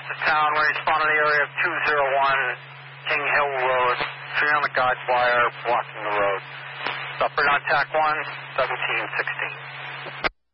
to town. We're responding to the area of 201 King Hill Road. Tree on the guide wire blocking the road. Suffering on TAC 1, 1716.